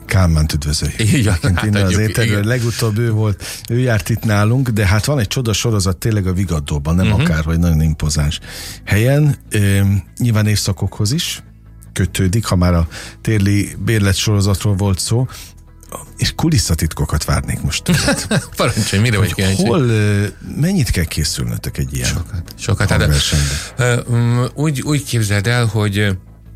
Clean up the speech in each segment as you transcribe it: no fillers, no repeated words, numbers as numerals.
Kálmánt üdvözöljük. Igen, Innen az éterről legutóbb ő járt itt nálunk, de hát van egy csoda sorozat tényleg a Vigadóban, nem akárhogy, nagyon impozáns helyen. Nyilván évszakokhoz is kötődik, ha már a téli bérlet sorozatról volt szó, és kulisszatitkokat várnék most. Parancsolj, mire vagy kíváncsi? Mennyit kell készülnötök egy ilyen Sokat. Hát, úgy képzeld el, hogy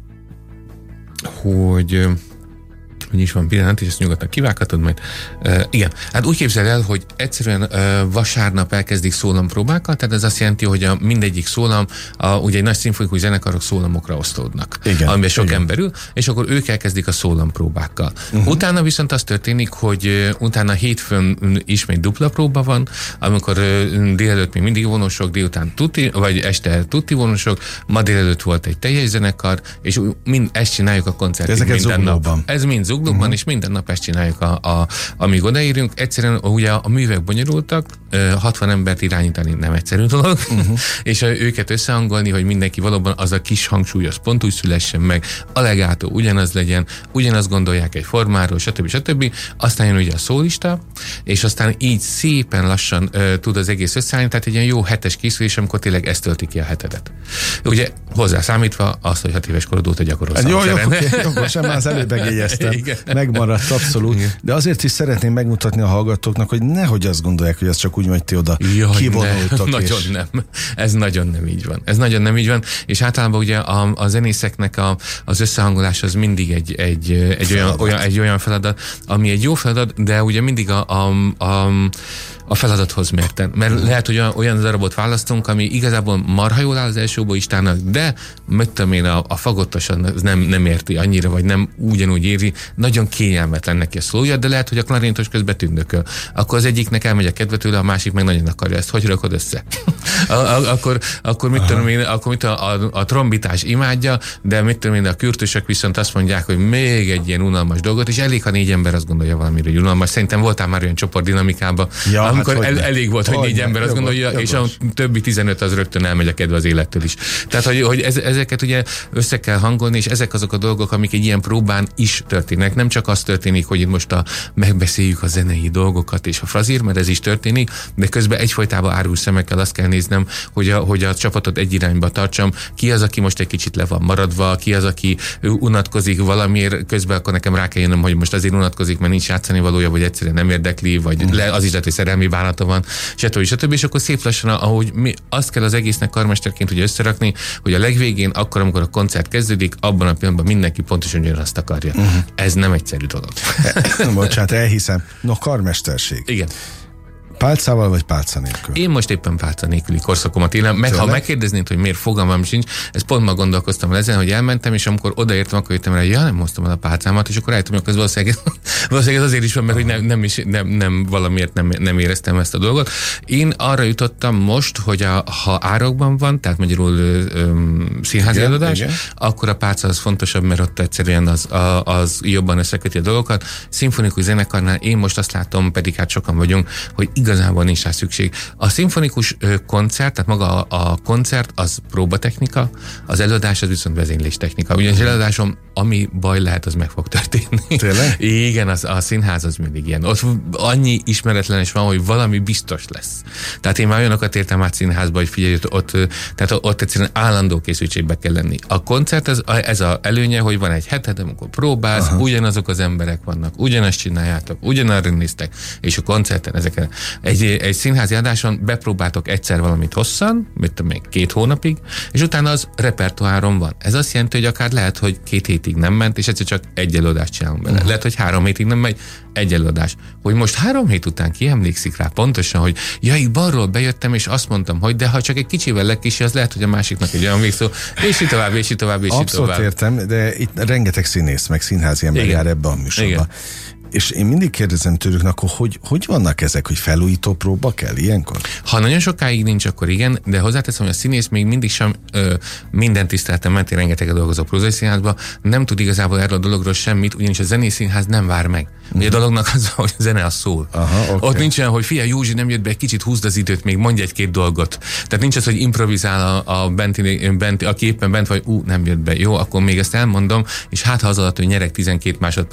is van pillanat, és ezt nyugodtan kivághatod majd. Igen, hát úgy képzeld el, hogy egyszerűen vasárnap elkezdik szólampróbákat, tehát ez azt jelenti, hogy mindegyik szólam, ugye egy nagy szimfonikus zenekarok szólamokra osztódnak, amiben sok ember ül, és akkor ők elkezdik a szólampróbákkal. Utána viszont az történik, hogy utána hétfőn ismét dupla próba van, amikor délelőtt még mindig vonosok, délután tutti, vagy este tutti vonosok, ma délelőtt volt egy teljes zenekar, és ezt csináljuk a koncertig minden nap. Ez mind zuglóban, és minden nap ezt csináljuk, amíg odaérünk. Egyszerűen ugye a művek bonyolultak, 60 embert irányítani nem egyszerű dolog, és őket összehangolni, hogy mindenki valóban az a kis hangsúlyos pont úgy szülessen meg, a legátó ugyanaz legyen, ugyanazt gondolják egy formáról, stb. Aztán jön ugye a szólista, és aztán így szépen lassan tud az egész összeállni, tehát egy ilyen jó hetes készülés, amikor tényleg ezt tölti ki a hetedet. Ugye hozzászámítva azt, hogy 6 éves korod óta gyakorolsz. Jó, sem már az előbb megjegyeztem. Megmaradt abszolút. Igen. De azért is szeretném megmutatni a hallgatóknak, hogy nehogy azt gondolják, hogy ez csak úgy, hogy ti oda kivonultak. Nagyon nem. Ez nagyon nem így van. Ez nagyon nem így van. És általában ugye a zenészeknek az összehangolás az mindig egy olyan feladat, ami egy jó feladat, de ugye mindig a feladathoz mérten. Mert lehet, hogy olyan darabot választunk, ami igazából marha jól áll az első oboistának, de mit tudom én, a fagottasan nem érti annyira, vagy nem ugyanúgy éri, nagyon kényelmetlen neki a szólója, de lehet, hogy a klarinétos közben tündököl. Akkor az egyiknek elmegy a kedve tőle, a másik meg nagyon akarja ezt. Hogy rakod össze? akkor mit tudom én, a trombitás imádja, de mit tudom én, a kürtösök viszont azt mondják, hogy még egy ilyen unalmas dolgot, és elég, ha 4 ember azt gondolja valamire, hogy unalmas. Szerintem voltál már olyan csoportdinamikában, amikor elég volt, hogy 4 ember azt gondolja, és a többi 15 az rögtön elmegy a kedve az élettől is. Tehát, hogy ezeket ugye össze kell hangolni, és ezek azok a dolgok, amik egy ilyen próbán is történnek. Nem csak az történik, hogy itt most megbeszéljük a zenei dolgokat és a frazír, mert ez is történik, de közben egyfolytában árul szemekkel azt kell néznem, hogy a csapatot egy irányba tartsam. Ki az, aki most egy kicsit le van maradva, ki az, aki unatkozik valamiért, közben akkor nekem rá kell jönnöm, hogy most azért unatkozik, mert nincs játszani valója, vagy egyszerűen nem érdekli, vagy az is lehet, hogy szerelmi bánata van, stb. És akkor szép lassan, ahogy azt kell az egésznek karmesterként ugye összerakni, hogy a legvégén, akkor, amikor a koncert kezdődik, abban a pillanatban mindenki pontosan ugyanazt akarja. Ez nem egyszerű dolog. Bocsánat, elhiszem. No, karmesterség. Igen. Pálcával vagy pálca nélkül? Én most éppen pálca nélküli korszakomat élem, meg ha megkérdeznéd, hogy miért, fogalmam sincs, ezt pont ma gondolkoztam ezen, hogy elmentem, és amikor odaértem, akkor jöttem rá, hogy nem hoztam el a pálcámat, és akkor rájöttem, hogy valószínűleg ez azért is van, mert hogy nem valamiért nem éreztem ezt a dolgot. Én arra jutottam most, hogy ha árokban van, tehát magyarul színházi előadás, akkor a pálca az fontosabb, mert ott egyszerűen az jobban összeköti a dolgokat. Szimfonikus zenekarnál én most azt látom, pedig hát sokan vagyunk, hogy igazából nincs rá szükség. A szimfonikus koncert, tehát maga a koncert, az próbatechnika, az előadás az viszont vezényléstechnika. Ugyanis előadásom, ami baj lehet, az meg fog történni. Tényleg? Igen, a színház az mindig ilyen. Ott annyi ismeretlenes van, hogy valami biztos lesz. Tehát én már olyanokat értem át színházba, hogy figyelj, ott egyszerűen állandó készültségbe kell lenni. A koncert, ez az előnye, hogy van egy heted, amikor próbálsz, ugyanazok az emberek vannak, ugyanazt csináljátok, ugyanarra néztek, és a koncerten ezeken egy színházi adáson bepróbáltok egyszer valamit hosszan, mit tudom még 2 hónapig, és utána az repertoáron van. Ez azt jelenti, hogy akár lehet, hogy 2 hétig nem ment, és egyszer csak egy előadást csinálunk bele. Lehet, hogy 3 hétig nem megy, egy előadás. Hogy most 3 hét után ki emlékszik rá pontosan, hogy itt balról bejöttem, és azt mondtam, hogy de ha csak egy kicsivel legkisebb, az lehet, hogy a másiknak egy olyan végszó, és így tovább, és így tovább, és így tovább. Abszolút értem, de itt rengeteg színész, meg színházi ember jár ebbe a műsorba. És én mindig kérdezem tőlük, akkor hogy vannak ezek, hogy felújító próba kell ilyenkor? Ha nagyon sokáig nincs, akkor igen, de hozzáteszem, hogy a színész még mindig sem minden tiszteletem mentén rengeteget dolgozó prózai színházba, nem tud igazából erről a dologról semmit, ugyanis a zenészínház nem vár meg. Ugye a dolognak az, hogy a zene az szól. Ott nincs olyan, hogy figyelj, Józsi nem jött be, kicsit húzd az időt, még mondj 1-2 dolgot. Tehát nincs az, hogy improvizál a benti, aki éppen bent vagy, nem jött be. Jó, akkor még ezt elmondom, és hát ha az alatt, hogy nyerek 12 másodperc